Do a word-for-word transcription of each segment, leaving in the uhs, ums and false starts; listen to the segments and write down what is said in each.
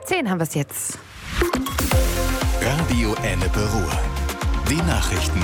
zehn haben wir es jetzt. Radio Ennepe Ruhr. Die Nachrichten.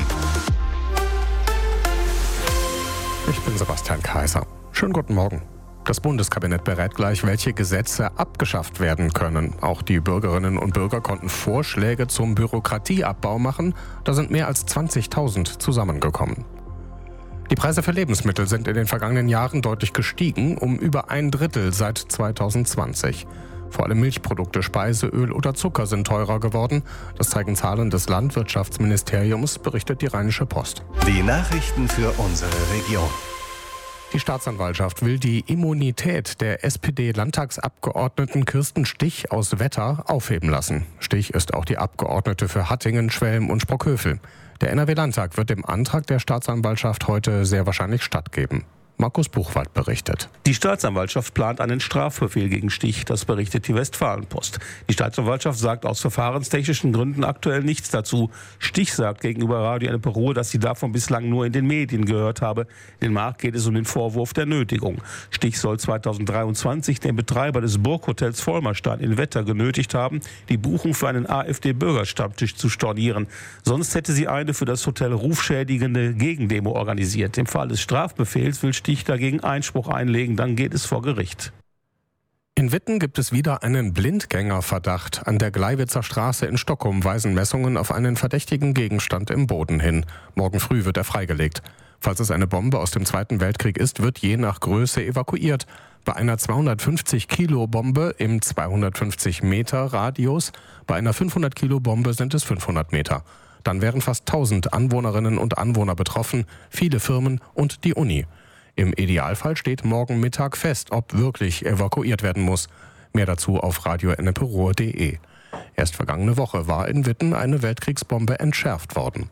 Ich bin Sebastian Kaiser. Schönen guten Morgen. Das Bundeskabinett berät gleich, welche Gesetze abgeschafft werden können. Auch die Bürgerinnen und Bürger konnten Vorschläge zum Bürokratieabbau machen. Da sind mehr als zwanzigtausend zusammengekommen. Die Preise für Lebensmittel sind in den vergangenen Jahren deutlich gestiegen, um über ein Drittel seit zweitausendzwanzig. Vor allem Milchprodukte, Speiseöl oder Zucker sind teurer geworden. Das zeigen Zahlen des Landwirtschaftsministeriums, berichtet die Rheinische Post. Die Nachrichten für unsere Region. Die Staatsanwaltschaft will die Immunität der S P D-Landtagsabgeordneten Kirsten Stich aus Wetter aufheben lassen. Stich ist auch die Abgeordnete für Hattingen, Schwelm und Sprockhövel. Der N R W-Landtag wird dem Antrag der Staatsanwaltschaft heute sehr wahrscheinlich stattgeben. Markus Buchwald berichtet. Die Staatsanwaltschaft plant einen Strafbefehl gegen Stich, das berichtet die Westfalenpost. Die Staatsanwaltschaft sagt aus verfahrenstechnischen Gründen aktuell nichts dazu. Stich sagt gegenüber Radio Ennepe Ruhr, dass sie davon bislang nur in den Medien gehört habe. In den Markt geht es um den Vorwurf der Nötigung. Stich soll zweitausenddreiundzwanzig den Betreiber des Burghotels Vollmerstein in Wetter genötigt haben, die Buchung für einen AfD-Bürgerstammtisch zu stornieren. Sonst hätte sie eine für das Hotel rufschädigende Gegendemo organisiert. Im Fall des Strafbefehls will Stich dagegen Einspruch einlegen, dann geht es vor Gericht. In Witten gibt es wieder einen Blindgängerverdacht. An der Gleiwitzer Straße in Stockholm weisen Messungen auf einen verdächtigen Gegenstand im Boden hin. Morgen früh wird er freigelegt. Falls es eine Bombe aus dem Zweiten Weltkrieg ist, wird je nach Größe evakuiert. Bei einer zweihundertfünfzig Kilo Bombe im zweihundertfünfzig Meter Radius, bei einer fünfhundert Kilo Bombe sind es fünfhundert Meter. Dann wären fast tausend Anwohnerinnen und Anwohner betroffen, viele Firmen und die Uni. Im Idealfall steht morgen Mittag fest, ob wirklich evakuiert werden muss. Mehr dazu auf radio ennepe ruhr punkt de. Erst vergangene Woche war in Witten eine Weltkriegsbombe entschärft worden.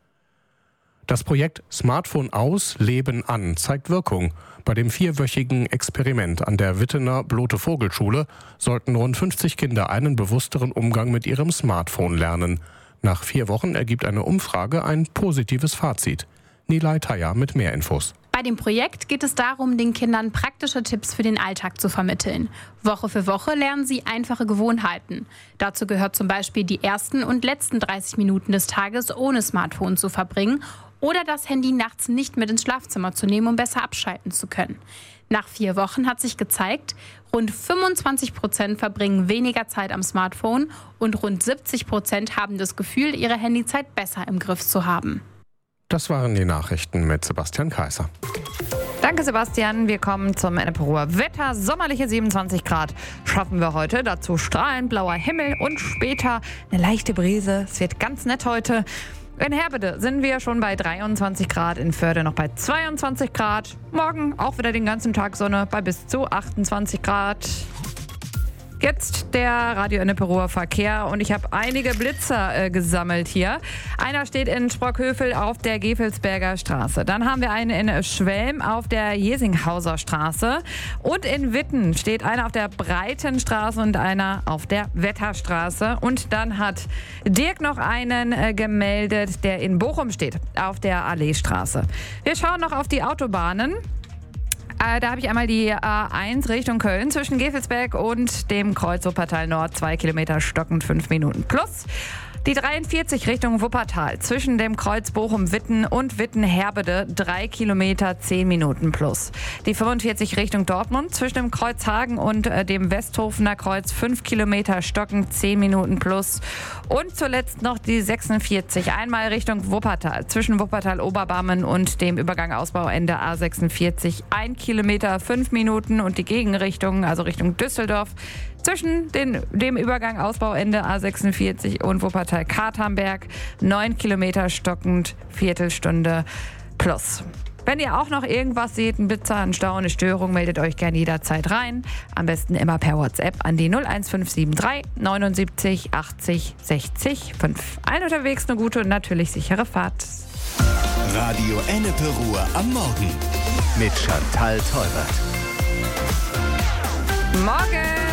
Das Projekt Smartphone aus, Leben an zeigt Wirkung. Bei dem vierwöchigen Experiment an der Wittener Blote-Vogel-Schule sollten rund fünfzig Kinder einen bewussteren Umgang mit ihrem Smartphone lernen. Nach vier Wochen ergibt eine Umfrage ein positives Fazit. Nilay Taya mit mehr Infos. Bei dem Projekt geht es darum, den Kindern praktische Tipps für den Alltag zu vermitteln. Woche für Woche lernen sie einfache Gewohnheiten. Dazu gehört zum Beispiel, die ersten und letzten dreißig Minuten des Tages ohne Smartphone zu verbringen oder das Handy nachts nicht mit ins Schlafzimmer zu nehmen, um besser abschalten zu können. Nach vier Wochen hat sich gezeigt, rund fünfundzwanzig Prozent verbringen weniger Zeit am Smartphone und rund siebzig Prozent haben das Gefühl, ihre Handyzeit besser im Griff zu haben. Das waren die Nachrichten mit Sebastian Kaiser. Danke, Sebastian. Wir kommen zum Ennepe Ruhr Wetter. Sommerliche siebenundzwanzig Grad schaffen wir heute. Dazu strahlend blauer Himmel und später eine leichte Brise. Es wird ganz nett heute. In Herbede sind wir schon bei dreiundzwanzig Grad, in Förde noch bei zweiundzwanzig Grad. Morgen auch wieder den ganzen Tag Sonne bei bis zu achtundzwanzig Grad. Jetzt der Radio Ennepe Ruhr Verkehr und ich habe einige Blitzer äh, gesammelt hier. Einer steht in Sprockhövel auf der Gefelsberger Straße. Dann haben wir einen in Schwelm auf der Jesinghauser Straße. Und in Witten steht einer auf der Breitenstraße und einer auf der Wetterstraße. Und dann hat Dirk noch einen äh, gemeldet, der in Bochum steht, auf der Alleestraße. Wir schauen noch auf die Autobahnen. Äh, da habe ich einmal die A eins Richtung Köln zwischen Gefelsberg und dem Kreuz Wuppertal Nord. Zwei Kilometer stockend, fünf Minuten plus. Die dreiundvierzig Richtung Wuppertal zwischen dem Kreuz Bochum-Witten und Witten-Herbede. Drei Kilometer, zehn Minuten plus. Die fünfundvierzig Richtung Dortmund zwischen dem Kreuz Hagen und äh, dem Westhofener Kreuz. Fünf Kilometer stockend, zehn Minuten plus. Und zuletzt noch die sechsundvierzig. Einmal Richtung Wuppertal zwischen Wuppertal-Oberbarmen und dem Übergang Ausbauende A sechsundvierzig. Ein Kilometer, fünf Minuten und die Gegenrichtung, also Richtung Düsseldorf. Zwischen den, dem Übergang Ausbauende A sechsundvierzig und Wuppertal-Katernberg neun Kilometer stockend, Viertelstunde plus. Wenn ihr auch noch irgendwas seht, ein Blitzer, ein Stau, eine Störung, meldet euch gerne jederzeit rein. Am besten immer per WhatsApp an die null eins fünf sieben drei neunundsiebzig achtzig sechzig fünf. Allen unterwegs eine gute und natürlich sichere Fahrt. Radio Ennepe Ruhr am Morgen mit Chantal Teubert. Morgen!